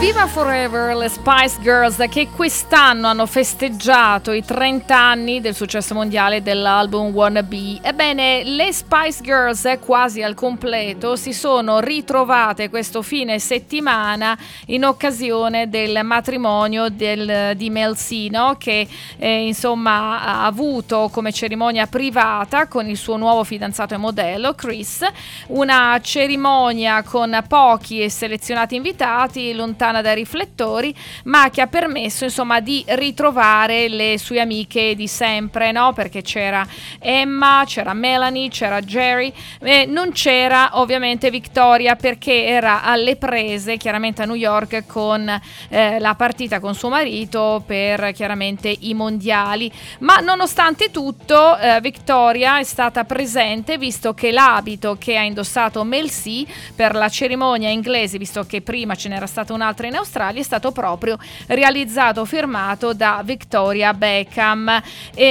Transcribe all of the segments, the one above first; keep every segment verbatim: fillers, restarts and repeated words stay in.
Viva Forever, le Spice Girls, che quest'anno hanno festeggiato i trenta anni del successo mondiale dell'album Wanna Be. Ebbene, le Spice Girls, quasi al completo, si sono ritrovate questo fine settimana in occasione del matrimonio del, di Mel C, no? Che eh, insomma ha avuto come cerimonia privata con il suo nuovo fidanzato e modello Chris, una cerimonia con pochi e selezionati invitati, lontana dai riflettori, ma che ha permesso insomma di ritrovare le sue amiche di sempre, no? Perché c'era Emma, c'era Melanie, c'era Jerry, e non c'era ovviamente Victoria perché era alle prese chiaramente a New York con eh, la partita con suo marito per chiaramente i mondiali. Ma nonostante tutto eh, Victoria è stata presente, visto che l'abito che ha indossato Mel C per la cerimonia inglese, visto che prima ce n'era stata un'altra in Australia, è stato proprio realizzato, firmato da Victoria Beckham.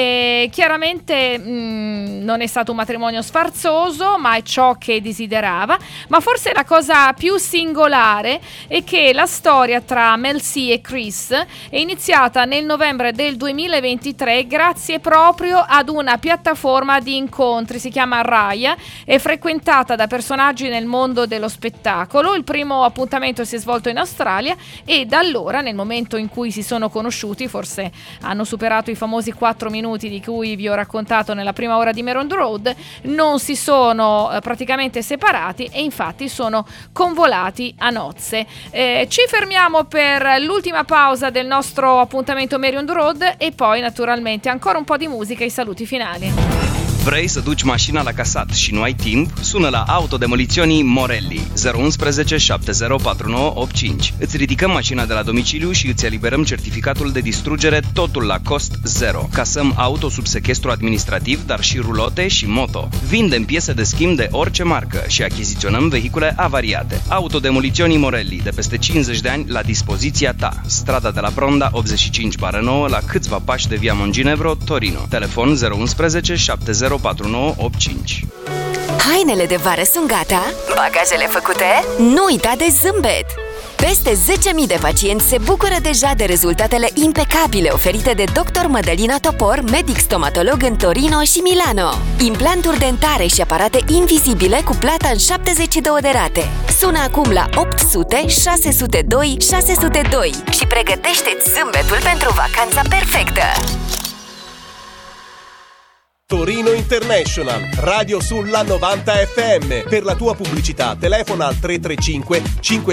E chiaramente mh, non è stato un matrimonio sfarzoso, ma è ciò che desiderava. Ma forse la cosa più singolare è che la storia tra Mel C e Chris è iniziata nel novembre del duemilaventitré grazie proprio ad una piattaforma di incontri, si chiama Raya, è frequentata da personaggi nel mondo dello spettacolo. Il primo appuntamento si è svolto in Australia e da allora, nel momento in cui si sono conosciuti, forse hanno superato i famosi quattro minuti di cui vi ho raccontato nella prima ora di Meron the Road, non si sono eh, praticamente separati e infatti sono convolati a nozze. Eh, ci fermiamo per l'ultima pausa del nostro appuntamento Meron the Road e poi naturalmente ancora un po' di musica e i saluti finali. Vrei să duci mașina la casat și nu ai timp? Sună la Autodemoliționii Morelli zero unu unu șapte zero patru nouă opt cinci. Îți ridicăm mașina de la domiciliu și îți eliberăm certificatul de distrugere, totul la cost zero. Casăm auto sub sechestru administrativ, dar și rulote și moto. Vindem piese de schimb de orice marcă și achiziționăm vehicule avariate. Autodemoliționii Morelli, de peste cincizeci de ani la dispoziția ta. Strada de la Bronda optzeci și cinci nouă la câțiva pași de Via Monginevro, Torino. Telefon zero unu unu șapte zero patru nouă opt cinci. Hainele de vară sunt gata? Bagajele făcute? Nu uita de zâmbet! Peste zece mii de pacienți se bucură deja de rezultatele impecabile oferite de doctor Mădălina Topor, medic stomatolog în Torino și Milano. Implanturi dentare și aparate invizibile cu plata în șaptezeci și două de rate. Sună acum la opt zero zero șase zero doi șase zero doi și pregătește-ți zâmbetul pentru vacanța perfectă! Torino International, radio sulla novanta F M. Per la tua pubblicità telefona al tre tre cinque cinque